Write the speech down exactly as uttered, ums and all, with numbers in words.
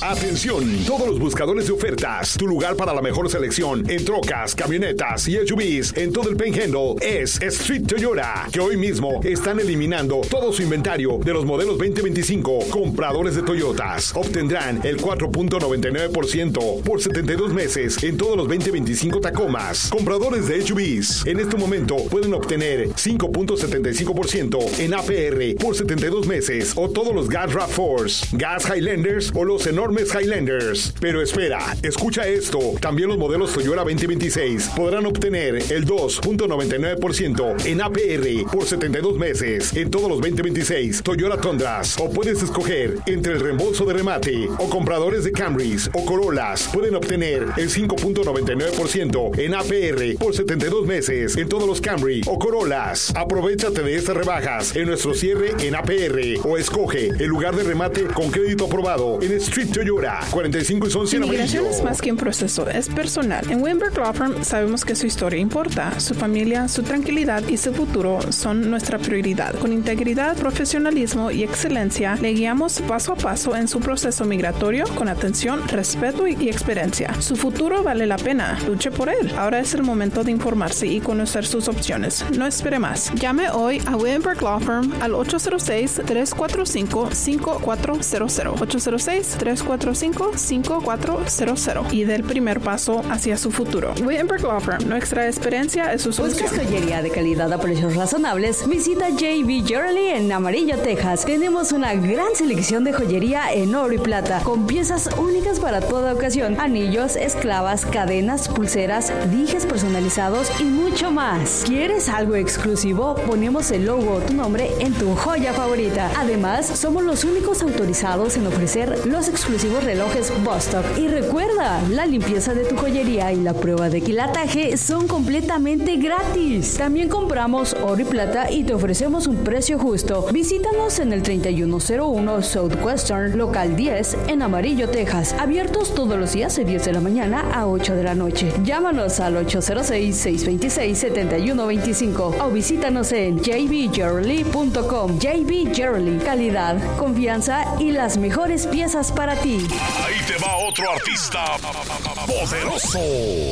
Atención, todos los buscadores de ofertas. Tu lugar para la mejor selección en trocas, camionetas y S U Vs en todo el Panhandle es Street Toyota, que hoy mismo están eliminando todo su inventario de los modelos veinte veinticinco. Compradores de Toyotas obtendrán el cuatro punto noventa y nueve por ciento por setenta y dos meses en todos los veinte veinticinco Tacomas. Compradores de S U Vs en este momento pueden obtener cinco punto setenta y cinco por ciento en A P R por setenta y dos meses o todos los Gas RAV cuatro, Gas Highlanders o los enormes Highlanders. Pero espera, escucha esto. También los modelos Toyota veinte veintiséis podrán obtener el dos punto noventa y nueve por ciento en A P R por setenta y dos meses en todos los veinte veintiséis Toyota Tundras. O puedes escoger entre el reembolso de remate o compradores de Camrys o Corollas pueden obtener el cinco punto noventa y nueve por ciento en A P R por setenta y dos meses en todos los Camry o Corollas. Aprovechate de estas rebajas en nuestro cierre en A P R o escoge el lugar de remate con crédito aprobado en Street Toyota cuarenta y cinco y Sonce en Amarillo. Inmigración es más que un proceso, es personal. En Weinberg Law Firm sabemos que su historia importa. Su familia, su tranquilidad y su futuro son nuestra prioridad. Con integridad, profesionalismo y excelencia, le guiamos paso a paso en su proceso migratorio con atención, respeto y experiencia. Su futuro vale la pena. Luche por él. Ahora es el momento de informarse y conocer sus opciones. No espere más. Llame hoy a Weinberg Law Firm al ocho cero seis, tres cuatro cinco, cinco cuatro cero cero. ocho cero seis, tres cuatro cinco, cinco cuatro cero cero y dé el primer paso hacia su futuro. Weinberg Law Firm, nuestra experiencia es su solución. ¿Buscas joyería de calidad a precios razonables? Visita J B Jewelry en Amarillo, Texas. Tenemos una gran selección de joyería en oro y plata, con piezas únicas para toda ocasión: anillos, esclavas, cadenas, pulseras, dijes personalizados y mucho más. ¿Quieres algo exclusivo? Ponemos el logo o tu nombre en tu joya favorita. Además, somos los únicos autorizados en ofrecer los exclusivos relojes Bostock. Y recuerda, la limpieza de tu joyería y la prueba de quilataje son completamente gratis. También compramos oro y plata y te ofrecemos un precio justo. Visítanos en el treinta y uno cero uno Southwestern, local diez, en Amarillo, Texas. Abiertos todos los días de diez de la mañana a ocho de la noche. Llámanos al ocho cero seis, seis dos seis, siete uno dos cinco o visítanos en j b jewelry punto com. J B Jewelry, calidad, confianza y las mejores piezas para ti. Ahí te va otro artista poderoso.